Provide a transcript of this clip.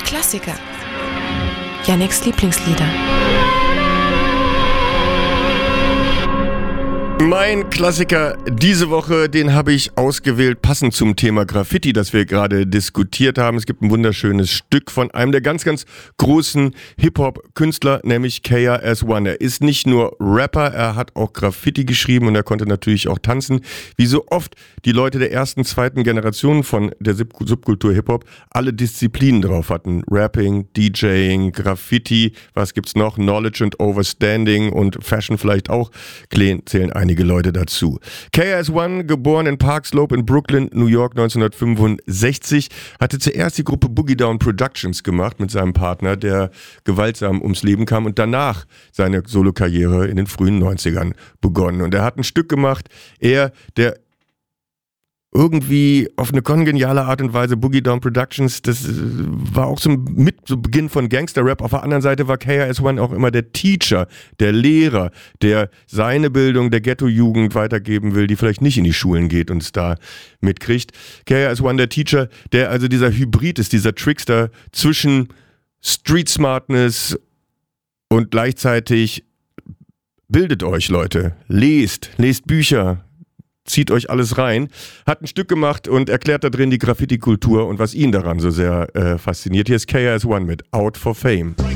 Klassiker. Yannicks Lieblingslieder. Mein Klassiker diese Woche, den habe ich ausgewählt, passend zum Thema Graffiti, das wir gerade diskutiert haben. Es gibt ein wunderschönes Stück von einem der ganz, ganz großen Hip-Hop-Künstler, nämlich KRS-One. Er ist nicht nur Rapper, er hat auch Graffiti geschrieben und er konnte natürlich auch tanzen. Wie so oft die Leute der ersten, zweiten Generation von der Subkultur Hip-Hop alle Disziplinen drauf hatten. Rapping, DJing, Graffiti, was gibt's noch? Knowledge and Overstanding und Fashion vielleicht auch, zählen einige Leute dazu. KRS-One, geboren in Park Slope in Brooklyn, New York 1965, hatte zuerst die Gruppe Boogie Down Productions gemacht mit seinem Partner, der gewaltsam ums Leben kam und danach seine Solokarriere in den frühen 90ern begonnen. Und er hat ein Stück gemacht, der irgendwie auf eine kongeniale Art und Weise Boogie Down Productions, das war auch so Beginn von Gangster-Rap. Auf der anderen Seite war KRS-One auch immer der Teacher, der Lehrer, der seine Bildung der Ghetto-Jugend weitergeben will, die vielleicht nicht in die Schulen geht und es da mitkriegt. KRS-One, der Teacher, der also dieser Hybrid ist, dieser Trickster zwischen Street Smartness und gleichzeitig bildet euch, Leute, lest Bücher, zieht euch alles rein, hat ein Stück gemacht und erklärt da drin die Graffiti-Kultur und was ihn daran so sehr fasziniert. Hier ist KRS-One mit Out for Fame.